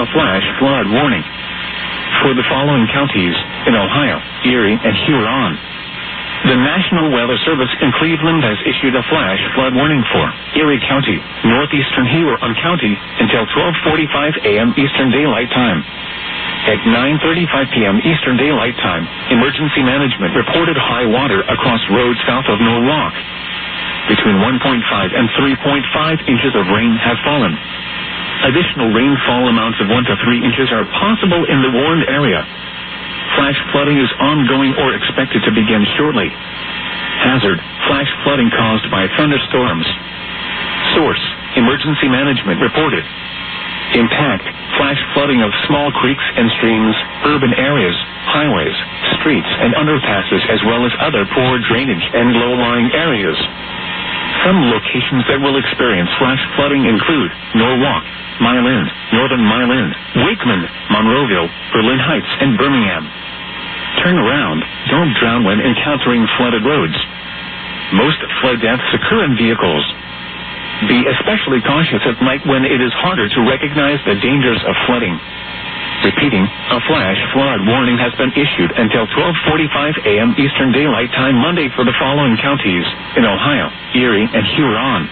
flash flood warning for the following counties in Ohio, Erie, and Huron. The National Weather Service in Cleveland has issued a flash flood warning for Erie County, northeastern Huron County, until 12:45 a.m. Eastern Daylight Time. At 9:35 p.m. Eastern Daylight Time, Emergency Management reported high water across roads south of Norwalk. Between 1.5 and 3.5 inches of rain have fallen. Additional rainfall amounts of 1 to 3 inches are possible in the warned area. Flash flooding is ongoing or expected to begin shortly. Hazard: flash flooding caused by thunderstorms. Source: Emergency Management reported. Impact: flash flooding of small creeks and streams, urban areas, highways, streets, and underpasses, as well as other poor drainage and low-lying areas. Some locations that will experience flash flooding include Norwalk, Milan, Northern Milan, Wakeman, Monroeville, Berlin Heights, and Birmingham. Turn around. Don't drown when encountering flooded roads. Most flood deaths occur in vehicles. Be especially cautious at night when it is harder to recognize the dangers of flooding. Repeating, a flash flood warning has been issued until 12:45 a.m. Eastern Daylight Time Monday for the following counties in Ohio, Erie, and Huron.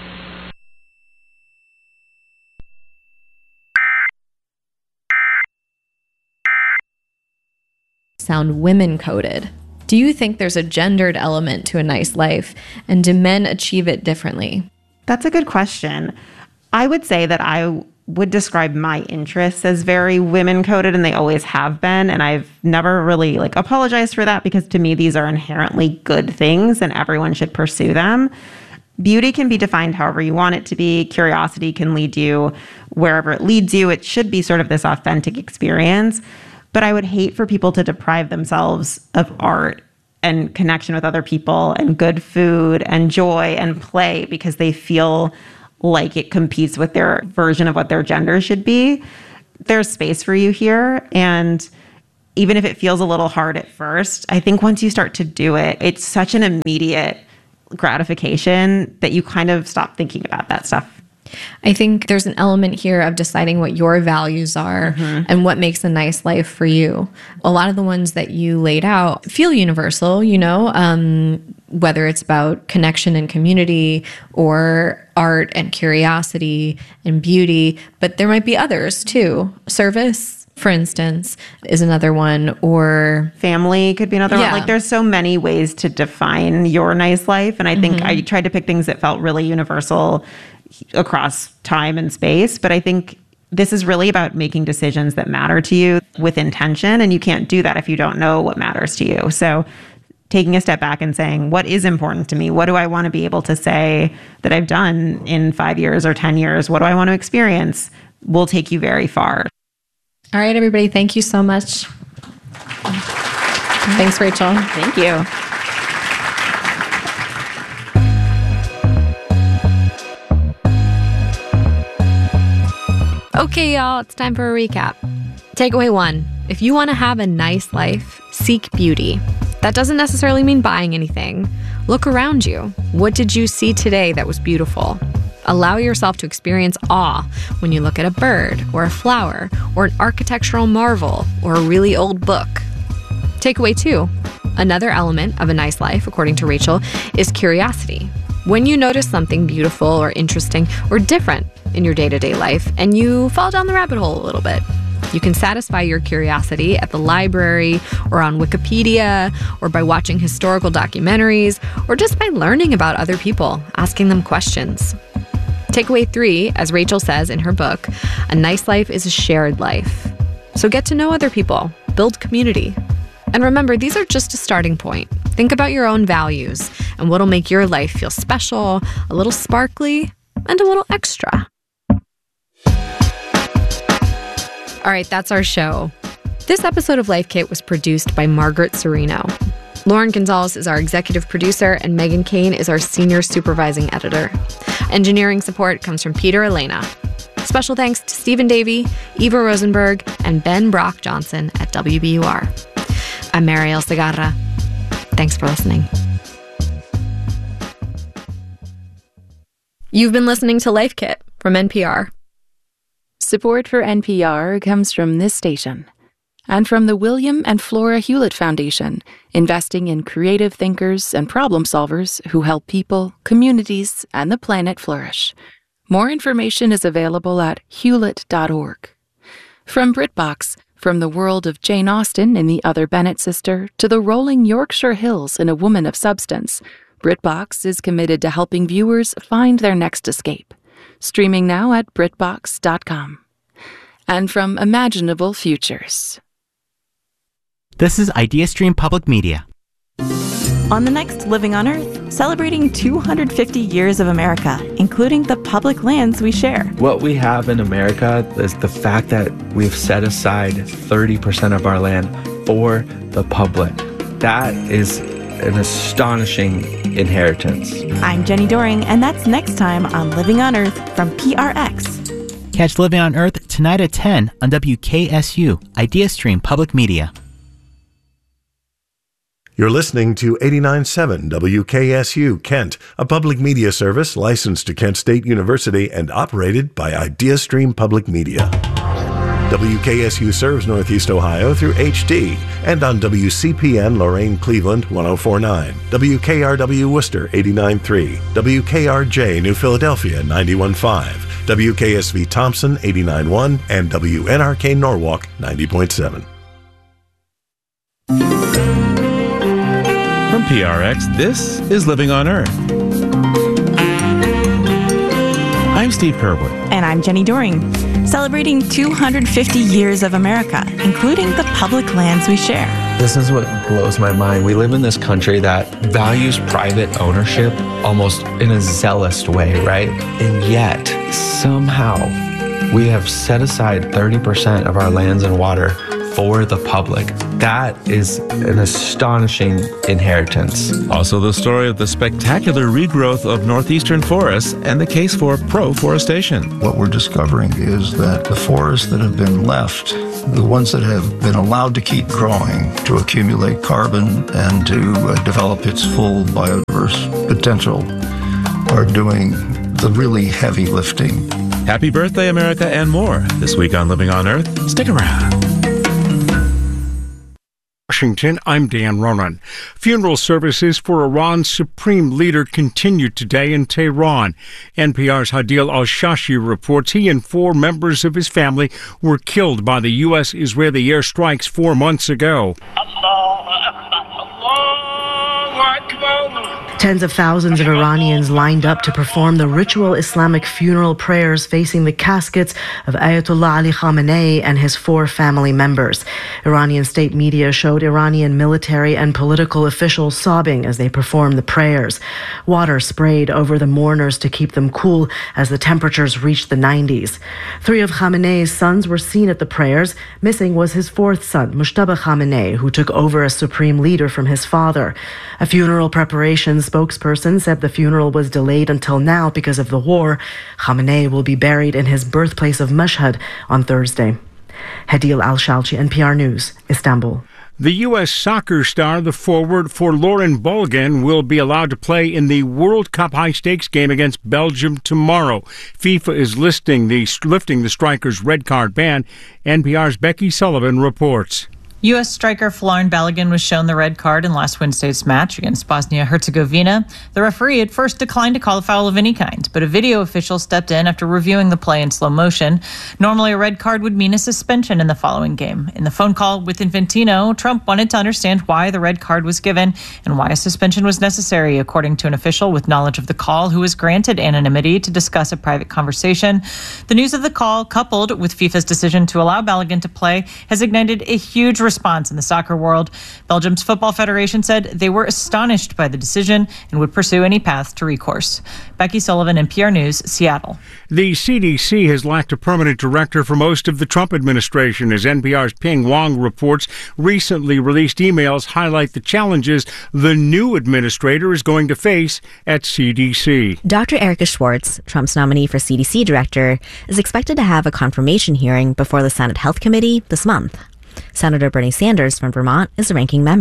Sound women-coded. Do you think there's a gendered element to a nice life, and do men achieve it differently? That's a good question. I would say that I would describe my interests as very women-coded, and they always have been, and I've never really apologized for that, because to me these are inherently good things and everyone should pursue them. Beauty can be defined however you want it to be. Curiosity can lead you wherever it leads you. It should be sort of this authentic experience. But I would hate for people to deprive themselves of art and connection with other people and good food and joy and play because they feel like it competes with their version of what their gender should be. There's space for you here. And even if it feels a little hard at first, I think once you start to do it, it's such an immediate gratification that you kind of stop thinking about that stuff. I think there's an element here of deciding what your values are and what makes a nice life for you. A lot of the ones that you laid out feel universal, whether it's about connection and community or art and curiosity and beauty, but there might be others too. Service, for instance, is another one, or family could be another one. There's so many ways to define your nice life. And I think I tried to pick things that felt really universal across time and space. But I think this is really about making decisions that matter to you with intention. And you can't do that if you don't know what matters to you. So taking a step back and saying, what is important to me? What do I want to be able to say that I've done in 5 years or 10 years? What do I want to experience? Will take you very far. All right, everybody. Thank you so much. Thanks, Rachel. Thank you. Okay, y'all, it's time for a recap. Takeaway 1, if you want to have a nice life, seek beauty. That doesn't necessarily mean buying anything. Look around you. What did you see today that was beautiful? Allow yourself to experience awe when you look at a bird or a flower or an architectural marvel or a really old book. Takeaway 2, another element of a nice life, according to Rachel, is curiosity. When you notice something beautiful or interesting or different in your day-to-day life and you fall down the rabbit hole a little bit, you can satisfy your curiosity at the library or on Wikipedia or by watching historical documentaries or just by learning about other people, asking them questions. Takeaway 3, as Rachel says in her book, a nice life is a shared life. So get to know other people, build community. And remember, these are just a starting point. Think about your own values and what'll make your life feel special, a little sparkly, and a little extra. All right, that's our show. This episode of Life Kit was produced by Margaret Serino. Lauren Gonzalez is our executive producer, and Megan Kane is our senior supervising editor. Engineering support comes from Peter Elena. Special thanks to Stephen Davey, Eva Rosenberg, and Ben Brock Johnson at WBUR. I'm Mariel Segarra. Thanks for listening. You've been listening to Life Kit from NPR. Support for NPR comes from this station and from the William and Flora Hewlett Foundation, investing in creative thinkers and problem solvers who help people, communities, and the planet flourish. More information is available at hewlett.org. From BritBox, from the world of Jane Austen in The Other Bennet Sister to the rolling Yorkshire Hills in A Woman of Substance, BritBox is committed to helping viewers find their next escape. Streaming now at BritBox.com. And from Imaginable Futures. This is IdeaStream Public Media. On the next Living on Earth, celebrating 250 years of America, including the public lands we share. What we have in America is the fact that we've set aside 30% of our land for the public. That is an astonishing inheritance. I'm Jenny Doring, and that's next time on Living on Earth from PRX. Catch Living on Earth tonight at 10 on WKSU, IdeaStream Public Media. You're listening to 89.7 WKSU Kent, a public media service licensed to Kent State University and operated by IdeaStream Public Media. WKSU serves Northeast Ohio through HD and on WCPN Lorain Cleveland 104.9, WKRW Worcester 89.3, WKRJ New Philadelphia 91.5, WKSV Thompson 89.1, and WNRK Norwalk 90.7. From PRX, this is Living on Earth. I'm Steve Kerwood. And I'm Jenny Doring. Celebrating 250 years of America, including the public lands we share. This is what blows my mind. We live in this country that values private ownership almost in a zealous way, right? And yet, somehow, we have set aside 30% of our lands and water for the public. That is an astonishing inheritance. Also, the story of the spectacular regrowth of northeastern forests and the case for pro-forestation. What we're discovering is that the forests that have been left, the ones that have been allowed to keep growing, to accumulate carbon and to develop its full biodiverse potential, are doing the really heavy lifting. Happy birthday, America, and more this week on Living on Earth. Stick around. Washington, I'm Dan Ronan. Funeral services for Iran's supreme leader continued today in Tehran. NPR's Hadil Al-Shashi reports he and 4 members of his family were killed by the U.S.-Israeli airstrikes 4 months ago. Tens of thousands of Iranians lined up to perform the ritual Islamic funeral prayers facing the caskets of Ayatollah Ali Khamenei and his 4 family members. Iranian state media showed Iranian military and political officials sobbing as they performed the prayers. Water sprayed over the mourners to keep them cool as the temperatures reached the 90s. 3 of Khamenei's sons were seen at the prayers. Missing was his 4th son, Mujtaba Khamenei, who took over as supreme leader from his father. A funeral preparations spokesperson said the funeral was delayed until now because of the war. Khamenei will be buried in his birthplace of Mashhad on Thursday. Hadil Al-Shalchi, NPR News, Istanbul. The U.S. soccer star, the forward for Lauren Bolgan, will be allowed to play in the World Cup high-stakes game against Belgium tomorrow. FIFA is lifting the striker's red card ban. NPR's Becky Sullivan reports. U.S. striker Folarin Balogun was shown the red card in last Wednesday's match against Bosnia-Herzegovina. The referee at first declined to call a foul of any kind, but a video official stepped in after reviewing the play in slow motion. Normally, a red card would mean a suspension in the following game. In the phone call with Infantino, Trump wanted to understand why the red card was given and why a suspension was necessary, according to an official with knowledge of the call who was granted anonymity to discuss a private conversation. The news of the call, coupled with FIFA's decision to allow Balogun to play, has ignited a huge response in the soccer world. Belgium's Football Federation said they were astonished by the decision and would pursue any path to recourse. Becky Sullivan, NPR News, Seattle. The CDC has lacked a permanent director for most of the Trump administration, as NPR's Ping Wong reports. Recently released emails highlight the challenges the new administrator is going to face at CDC. Dr. Erica Schwartz, Trump's nominee for CDC director, is expected to have a confirmation hearing before the Senate Health Committee this month. Senator Bernie Sanders from Vermont is the ranking member.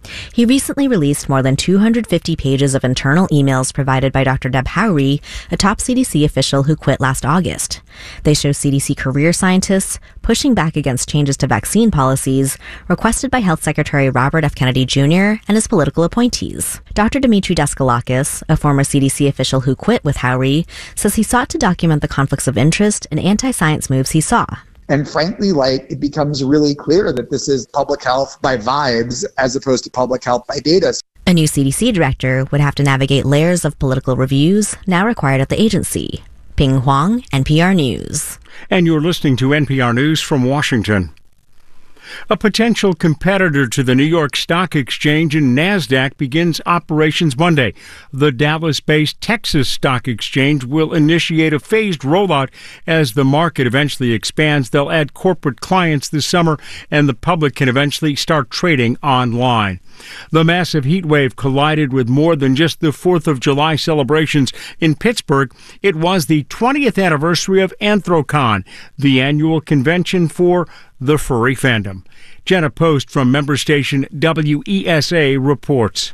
He recently released more than 250 pages of internal emails provided by Dr. Deb Howry, a top CDC official who quit last August. They show CDC career scientists pushing back against changes to vaccine policies requested by Health Secretary Robert F. Kennedy Jr. and his political appointees. Dr. Dimitri Daskalakis, a former CDC official who quit with Howry, says he sought to document the conflicts of interest and anti-science moves he saw. And frankly, it becomes really clear that this is public health by vibes as opposed to public health by data. A new CDC director would have to navigate layers of political reviews now required at the agency. Ping Huang, NPR News. And you're listening to NPR News from Washington. A potential competitor to the New York Stock Exchange and NASDAQ begins operations Monday. The Dallas-based Texas Stock Exchange will initiate a phased rollout as the market eventually expands. They'll add corporate clients this summer, and the public can eventually start trading online. The massive heat wave collided with more than just the 4th of July celebrations in Pittsburgh. It was the 20th anniversary of Anthrocon, the annual convention for the furry fandom. Jenna Post from member station WESA reports.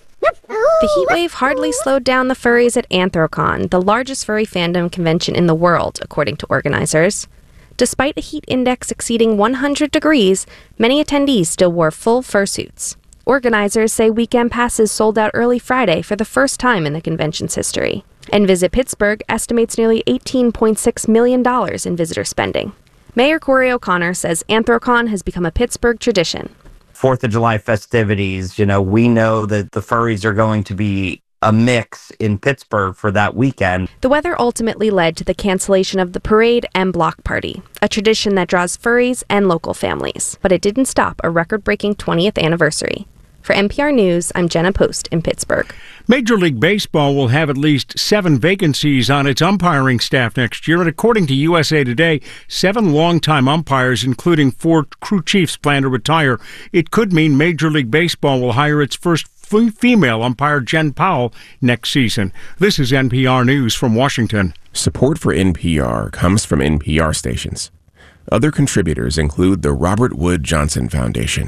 The heat wave hardly slowed down the furries at Anthrocon, the largest furry fandom convention in the world, according to organizers. Despite a heat index exceeding 100 degrees, many attendees still wore full fursuits. Organizers say weekend passes sold out early Friday for the first time in the convention's history. And Visit Pittsburgh estimates nearly $18.6 million in visitor spending. Mayor Corey O'Connor says Anthrocon has become a Pittsburgh tradition. 4th of July festivities, we know that the furries are going to be a mix in Pittsburgh for that weekend. The weather ultimately led to the cancellation of the parade and block party, a tradition that draws furries and local families. But it didn't stop a record-breaking 20th anniversary. For NPR News, I'm Jenna Post in Pittsburgh. Major League Baseball will have at least 7 vacancies on its umpiring staff next year, and according to USA Today, 7 longtime umpires, including 4 crew chiefs, plan to retire. It could mean Major League Baseball will hire its first female umpire, Jen Powell, next season. This is NPR News from Washington. Support for NPR comes from NPR stations. Other contributors include the Robert Wood Johnson Foundation.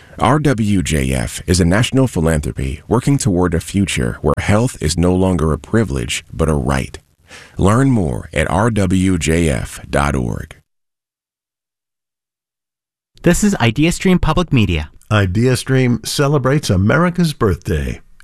RWJF is a national philanthropy working toward a future where health is no longer a privilege, but a right. Learn more at rwjf.org. This is IdeaStream Public Media. IdeaStream celebrates America's birthday.